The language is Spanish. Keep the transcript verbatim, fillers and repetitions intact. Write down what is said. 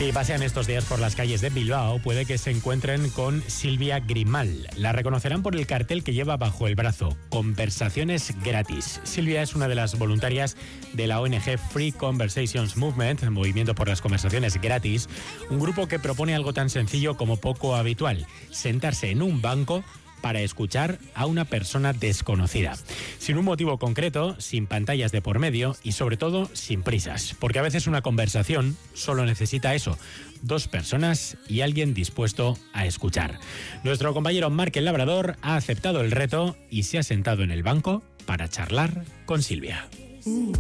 Si pasean estos días por las calles de Bilbao, puede que se encuentren con Silvia Grimal. La reconocerán por el cartel que lleva bajo el brazo, Conversaciones Gratis. Silvia es una de las voluntarias de la O N G Free Conversations Movement, Movimiento por las Conversaciones Gratis, un grupo que propone algo tan sencillo como poco habitual: sentarse en un banco para escuchar a una persona desconocida, sin un motivo concreto, sin pantallas de por medio y sobre todo sin prisas, porque a veces una conversación solo necesita eso, dos personas y alguien dispuesto a escuchar. Nuestro compañero Marc el Labrador ha aceptado el reto y se ha sentado en el banco para charlar con Silvia.